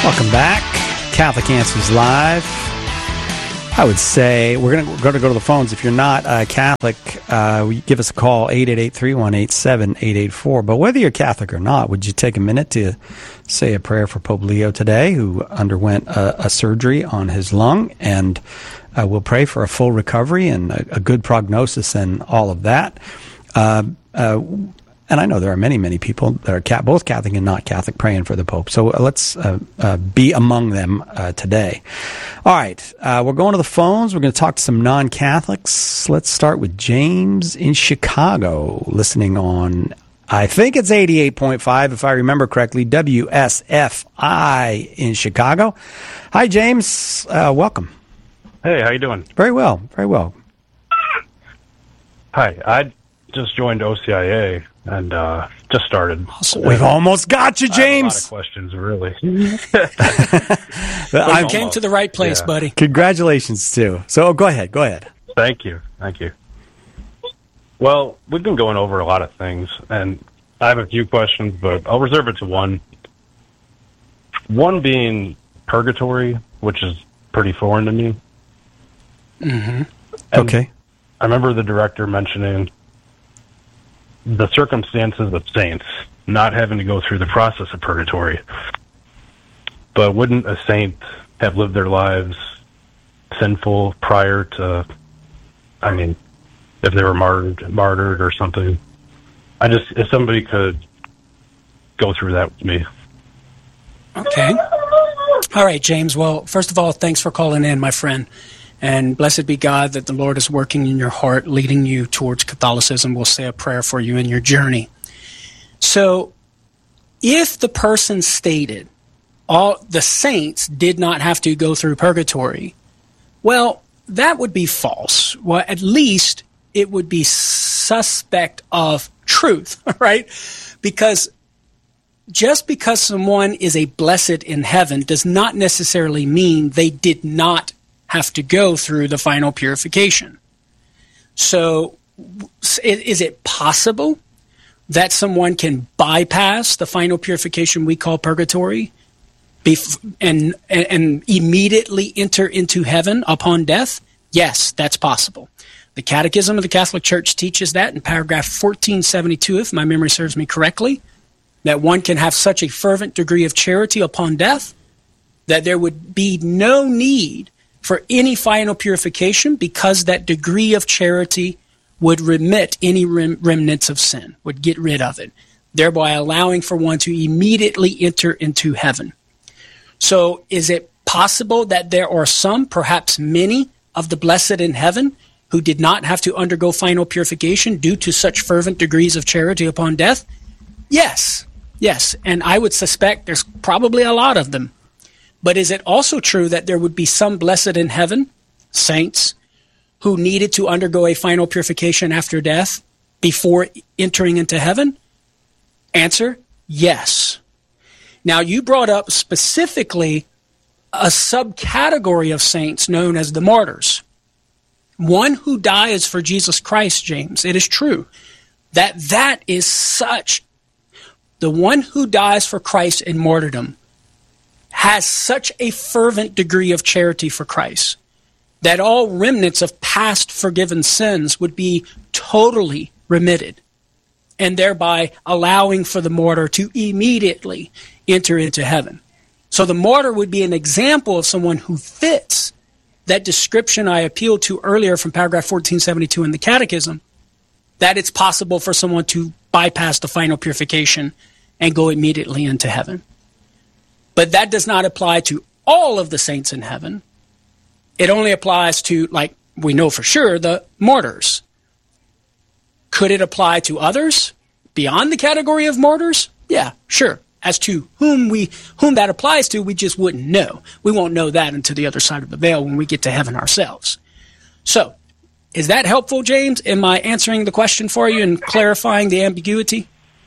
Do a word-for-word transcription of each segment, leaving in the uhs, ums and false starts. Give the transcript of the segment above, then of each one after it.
Welcome back. Catholic Answers Live. I would say we're going to go to the phones. If you're not uh, Catholic, uh, give us a call, eight eight eight, three one eight, seven eight eight four. But whether you're Catholic or not, would you take a minute to say a prayer for Pope Leo today, who underwent a, a surgery on his lung? And uh, we'll pray for a full recovery and a, a good prognosis and all of that. Uh, uh, And I know there are many, many people that are cat, both Catholic and not Catholic praying for the Pope. So let's uh, uh, be among them uh, today. All right. Uh, we're going to the phones. We're going to talk to some non-Catholics. Let's start with James in Chicago, listening on, I think it's eighty-eight point five, if I remember correctly, W S F I in Chicago. Hi, James. Uh, welcome. Hey, how you doing? Very well. Very well. Hi. I just joined O C I A. And uh, just started. Awesome. We've almost got you, James. I have a lot of questions, really. You came to the right place, yeah. buddy. Congratulations, too. So go ahead. Go ahead. Thank you. Thank you. Well, we've been going over a lot of things, and I have a few questions, but I'll reserve it to one. One being purgatory, which is pretty foreign to me. Mm-hmm. Okay. I remember the director mentioning the circumstances of saints not having to go through the process of purgatory. But wouldn't a saint have lived their lives sinful prior to, I mean, if they were martyred, martyred or something? I just, if somebody could go through that with me. Okay. All right, James. Well, first of all, thanks for calling in, my friend. And blessed be God that the Lord is working in your heart, leading you towards Catholicism. We'll say a prayer for you in your journey. So, if the person stated all the saints did not have to go through purgatory, well, that would be false. Well, at least it would be suspect of truth, right? Because just because someone is a blessed in heaven does not necessarily mean they did not have to go through the final purification. So is it possible that someone can bypass the final purification we call purgatory and, and, and immediately enter into heaven upon death? Yes, that's possible. The Catechism of the Catholic Church teaches that in paragraph fourteen seventy-two, if my memory serves me correctly, that one can have such a fervent degree of charity upon death that there would be no need for any final purification, because that degree of charity would remit any rem- remnants of sin, would get rid of it, thereby allowing for one to immediately enter into heaven. So is it possible that there are some, perhaps many, of the blessed in heaven who did not have to undergo final purification due to such fervent degrees of charity upon death? Yes, yes, and I would suspect there's probably a lot of them. But is it also true that there would be some blessed in heaven, saints, who needed to undergo a final purification after death before entering into heaven? Answer, yes. Now, you brought up specifically a subcategory of saints known as the martyrs. One who dies for Jesus Christ, James. It is true that that is such, the one who dies for Christ in martyrdom has such a fervent degree of charity for Christ that all remnants of past forgiven sins would be totally remitted, and thereby allowing for the martyr to immediately enter into heaven. So the martyr would be an example of someone who fits that description I appealed to earlier from paragraph fourteen seventy-two in the Catechism, that it's possible for someone to bypass the final purification and go immediately into heaven. But that does not apply to all of the saints in heaven. It only applies to, like we know for sure, the martyrs. Could it apply to others beyond the category of martyrs? Yeah, sure. As to whom we whom that applies to, we just wouldn't know. We won't know that until the other side of the veil when we get to heaven ourselves. So, is that helpful, James? Am I answering the question for you and clarifying the ambiguity?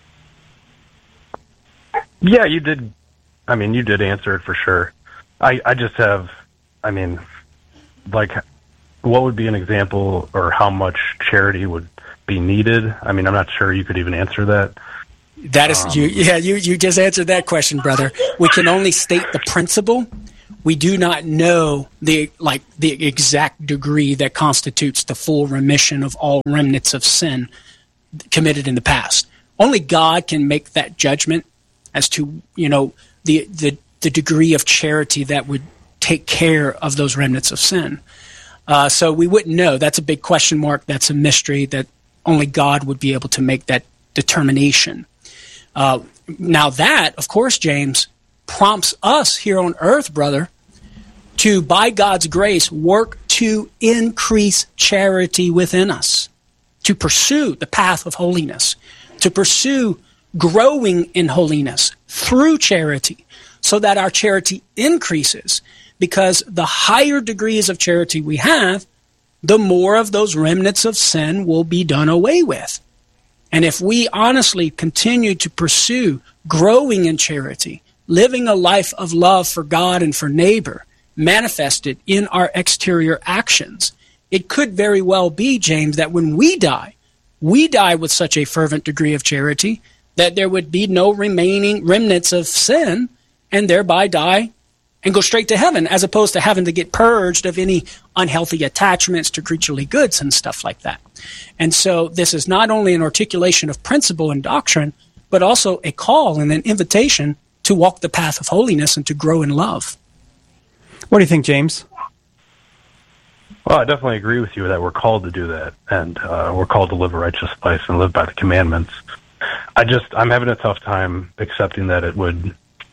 Yeah, you did. I mean, you did answer it for sure. I, I just have, I mean, like, what would be an example or how much charity would be needed? I mean, I'm not sure you could even answer that. That is, um, you, yeah, you, you just answered that question, brother. We can only state the principle. We do not know the like the exact degree that constitutes the full remission of all remnants of sin committed in the past. Only God can make that judgment as to, you know, the the, the degree of charity that would take care of those remnants of sin. Uh, so we wouldn't know. That's a big question mark. That's a mystery that only God would be able to make that determination. Uh, now that, of course, James, prompts us here on earth, brother, to, by God's grace, work to increase charity within us, to pursue the path of holiness, to pursue growing in holiness through charity, so that our charity increases, because the higher degrees of charity we have, the more of those remnants of sin will be done away with. And if we honestly continue to pursue growing in charity, living a life of love for God and for neighbor, manifested in our exterior actions, it could very well be, James, that when we die, we die with such a fervent degree of charity that there would be no remaining remnants of sin, and thereby die and go straight to heaven, as opposed to having to get purged of any unhealthy attachments to creaturely goods and stuff like that. And so this is not only an articulation of principle and doctrine, but also a call and an invitation to walk the path of holiness and to grow in love. What do you think, James? Well, I definitely agree with you that we're called to do that, and uh, we're called to live a righteous life and live by the commandments. I just, I'm having a tough time accepting that it would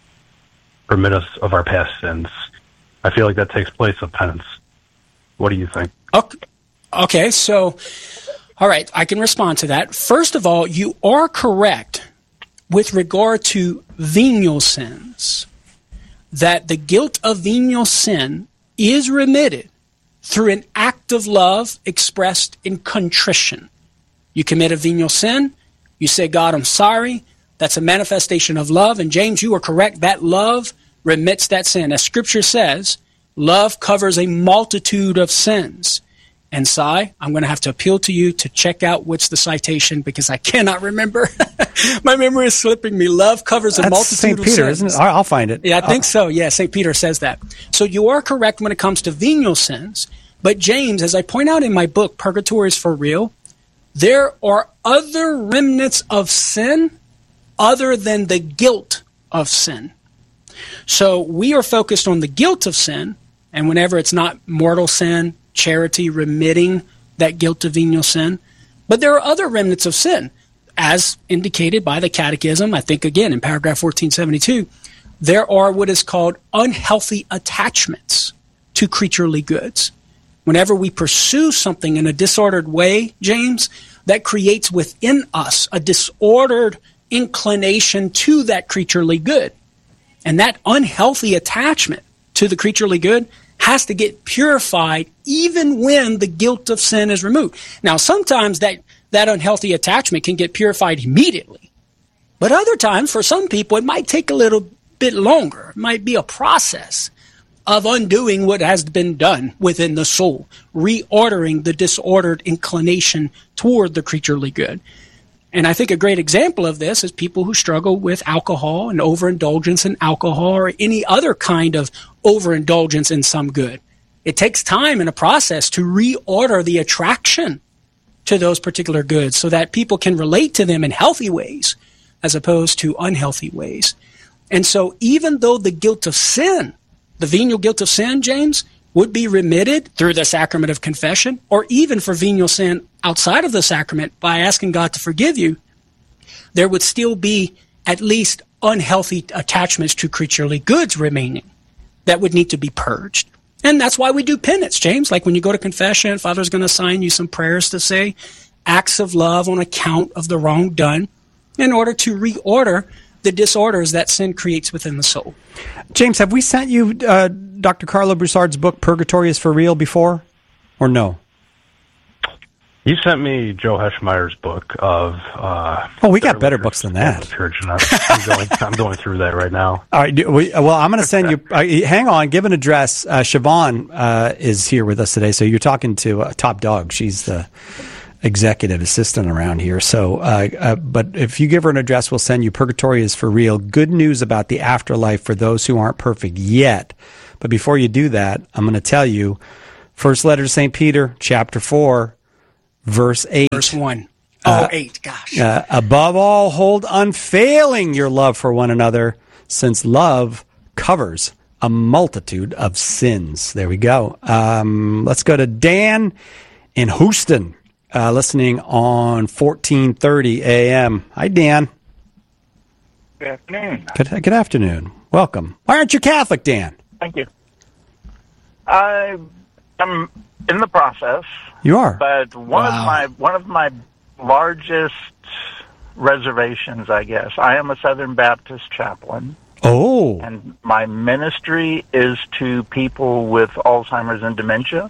permit us of our past sins. I feel like that takes place of penance. What do you think? Okay, okay, so, all right, I can respond to that. First of all, you are correct with regard to venial sins, that the guilt of venial sin is remitted through an act of love expressed in contrition. You commit a venial sin, you say, God, I'm sorry. That's a manifestation of love. And James, you are correct. That love remits that sin. As Scripture says, love covers a multitude of sins. And Si, I'm going to have to appeal to you to check out what's the citation, because I cannot remember. My memory is slipping me. Love covers a That's multitude Saint of Peter, sins. isn't it? I'll find it. Yeah, I think I'll... so. Yeah, Saint Peter says that. So you are correct when it comes to venial sins. But James, as I point out in my book, Purgatory is for Real, there are other remnants of sin other than the guilt of sin. So we are focused on the guilt of sin, and whenever it's not mortal sin, charity remitting that guilt of venial sin. But there are other remnants of sin, as indicated by the Catechism. I think, again, in paragraph fourteen seventy-two, there are what is called unhealthy attachments to creaturely goods. Whenever we pursue something in a disordered way, James, that creates within us a disordered inclination to that creaturely good. And that unhealthy attachment to the creaturely good has to get purified even when the guilt of sin is removed. Now, sometimes that, that unhealthy attachment can get purified immediately. But other times, for some people, it might take a little bit longer. It might be a process of undoing what has been done within the soul, reordering the disordered inclination toward the creaturely good. And I think a great example of this is people who struggle with alcohol and overindulgence in alcohol or any other kind of overindulgence in some good. It takes time and a process to reorder the attraction to those particular goods so that people can relate to them in healthy ways as opposed to unhealthy ways. And so even though the guilt of sin, the venial guilt of sin, James, would be remitted through the sacrament of confession, or even for venial sin outside of the sacrament by asking God to forgive you, there would still be at least unhealthy attachments to creaturely goods remaining that would need to be purged. And that's why we do penance, James. Like when you go to confession, Father's going to assign you some prayers to say, acts of love on account of the wrong done, in order to reorder the disorders that sin creates within the soul. James, have we sent you uh, Doctor Carlo Broussard's book, Purgatory is for Real, before? Or no? You sent me Joe Heschmeyer's book of... Uh, oh, we got better books than that. Church, and I'm, I'm, going, I'm going through that right now. All right. We, well, I'm going to send you... Uh, hang on. Give an address. Uh, Siobhan uh, is here with us today, so you're talking to uh, Top Dog. She's the... executive assistant around here. So, uh, uh, but if you give her an address, we'll send you. Purgatory is for real. Good news about the afterlife for those who aren't perfect yet. But before you do that, I'm going to tell you, first letter to Saint Peter, chapter four, verse eight. Verse one. Oh, uh, eight, gosh. Uh, above all, hold unfailing your love for one another, since love covers a multitude of sins. There we go. Um, let's go to Dan in Houston. Uh, listening on fourteen thirty a.m. Hi, Dan. Good afternoon. Good, good afternoon. Welcome. Why aren't you Catholic, Dan? Thank you. I am in the process. You are? But one Wow. of my one of my largest reservations, I guess, I am a Southern Baptist chaplain. Oh. And my ministry is to people with Alzheimer's and dementia.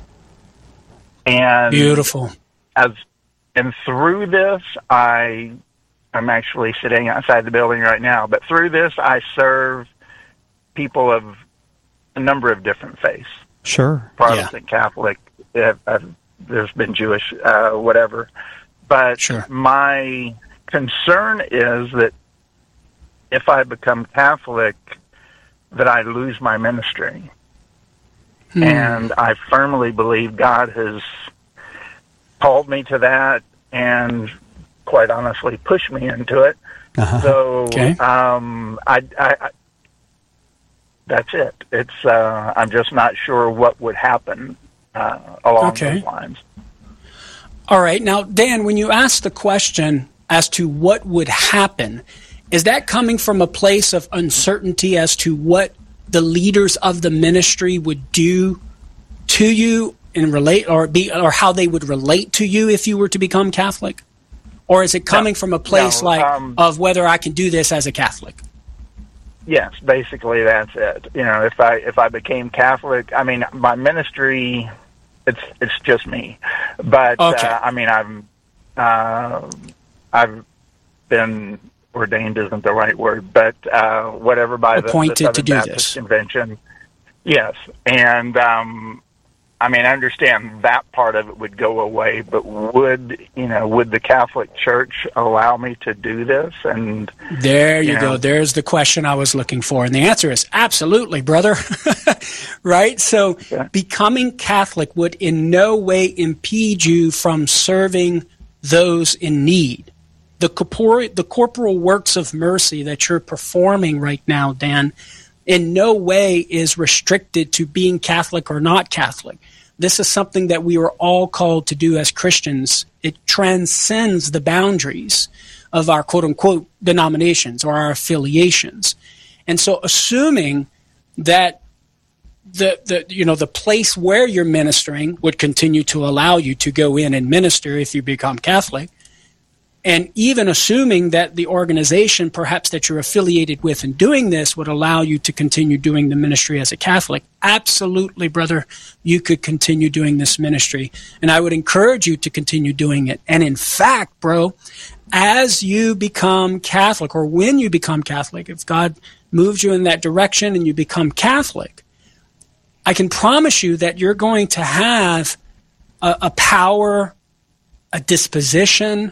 And Beautiful. As and through this, I I'm actually sitting outside the building right now. But through this, I serve people of a number of different faiths. Sure. Protestant, Yeah. Catholic. I've, I've, there's been Jewish, uh, whatever. But Sure. my concern is that if I become Catholic, that I lose my ministry. Hmm. And I firmly believe God has called me to that and quite honestly pushed me into it. Uh-huh. So Okay. um, I, I, I, that's it. It's uh, I'm just not sure what would happen uh, along Okay. those lines. All right. Now, Dan, when you ask the question as to what would happen, is that coming from a place of uncertainty as to what the leaders of the ministry would do to you and relate, or be, or how they would relate to you if you were to become Catholic? Or is it coming No, from a place no, like um, of whether I can do this as a Catholic? Yes, basically that's it. You know, if I if I became Catholic, I mean, my ministry, it's it's just me. But Okay. uh, I mean, I'm uh, I've been ordained isn't the right word, but uh, whatever by the, the Appointed Southern to do Baptist this. Convention. Yes, and um, I mean, I understand that part of it would go away, but would you know would the Catholic Church allow me to do this? And There you you go. know. There's the question I was looking for. And the answer is absolutely, brother. Right? So Yeah. becoming Catholic would in no way impede you from serving those in need. The corporeal, the corporal works of mercy that you're performing right now, Dan, in no way is restricted to being Catholic or not Catholic. This is something that we are all called to do as Christians. It transcends the boundaries of our quote-unquote denominations or our affiliations. And so assuming that the, the you know the place where you're ministering would continue to allow you to go in and minister if you become Catholic, and even assuming that the organization perhaps that you're affiliated with in doing this would allow you to continue doing the ministry as a Catholic, absolutely, brother, you could continue doing this ministry. And I would encourage you to continue doing it. And in fact, bro, as you become Catholic, or when you become Catholic, if God moves you in that direction and you become Catholic, I can promise you that you're going to have a, a power, a disposition,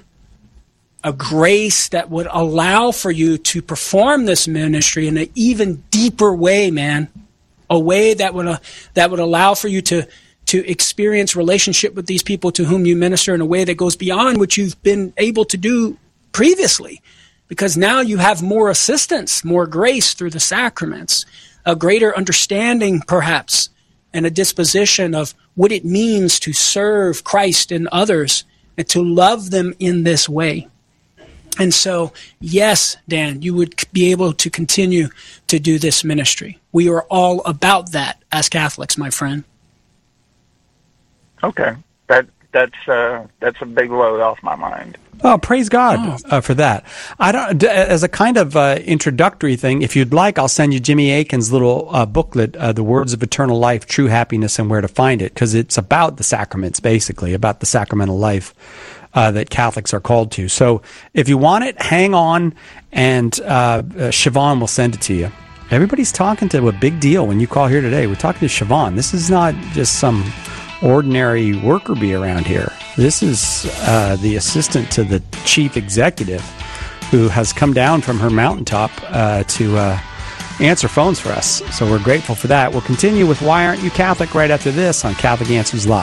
a grace that would allow for you to perform this ministry in an even deeper way, man. A way that would uh, that would allow for you to to experience relationship with these people to whom you minister in a way that goes beyond what you've been able to do previously. Because now you have more assistance, more grace through the sacraments, a greater understanding perhaps, and a disposition of what it means to serve Christ and others and to love them in this way. And so, yes, Dan, you would be able to continue to do this ministry. We are all about that as Catholics, my friend. okay, that that's uh, that's a big load off my mind. Oh, praise God Oh. uh, for that. I don't. d- As a kind of uh, introductory thing, if you'd like, I'll send you Jimmy Akin's little uh, booklet, uh, "The Words of Eternal Life: True Happiness and Where to Find It," because it's about the sacraments, basically about the sacramental life uh, that Catholics are called to. So, if you want it, hang on, and uh, uh, Siobhan will send it to you. Everybody's talking to a big deal when you call here today. We're talking to Siobhan. This is not just some ordinary worker bee around here. This is uh, the assistant to the chief executive who has come down from her mountaintop uh, to uh, answer phones for us. So we're grateful for that. We'll continue with Why Aren't You Catholic right after this on Catholic Answers Live.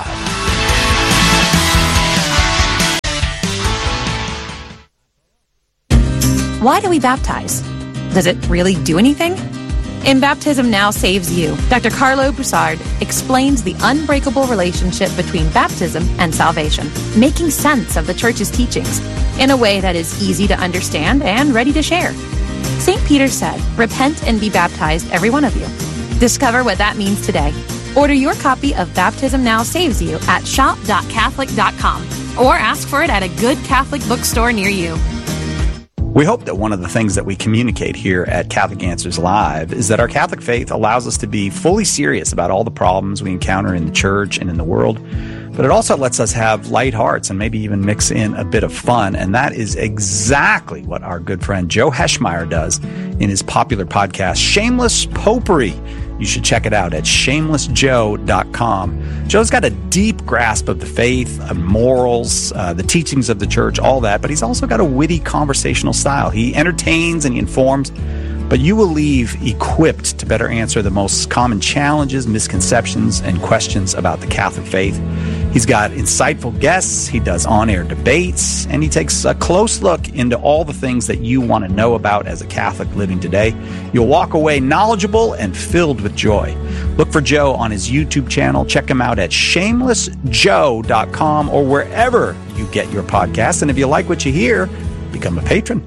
Why do we baptize? Does it really do anything? In Baptism Now Saves You, Doctor Carlo Broussard explains the unbreakable relationship between baptism and salvation, making sense of the Church's teachings in a way that is easy to understand and ready to share. Saint Peter said, "Repent and be baptized, every one of you." Discover what that means today. Order your copy of Baptism Now Saves You at shop dot catholic dot com or ask for it at a good Catholic bookstore near you. We hope that one of the things that we communicate here at Catholic Answers Live is that our Catholic faith allows us to be fully serious about all the problems we encounter in the church and in the world, but it also lets us have light hearts and maybe even mix in a bit of fun, and that is exactly what our good friend Joe Heschmeyer does in his popular podcast, Shameless Popery. You should check it out at shameless joe dot com. Joe's got a deep grasp of the faith, of morals, uh, the teachings of the church, all that, but he's also got a witty conversational style. He entertains and he informs, but you will leave equipped to better answer the most common challenges, misconceptions, and questions about the Catholic faith. He's got insightful guests, he does on-air debates, and he takes a close look into all the things that you want to know about as a Catholic living today. You'll walk away knowledgeable and filled with joy. Look for Joe on his YouTube channel. Check him out at shameless joe dot com or wherever you get your podcasts. And if you like what you hear, become a patron.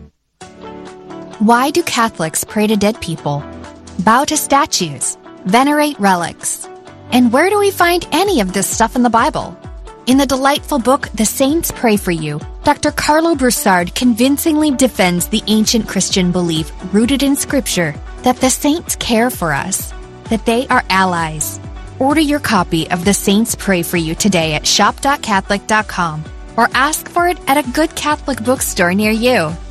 Why do Catholics pray to dead people, bow to statues, venerate relics? And where do we find any of this stuff in the Bible? In the delightful book, The Saints Pray for You, Doctor Carlo Broussard convincingly defends the ancient Christian belief rooted in Scripture that the saints care for us, that they are allies. Order your copy of The Saints Pray for You today at shop dot catholic dot com or ask for it at a good Catholic bookstore near you.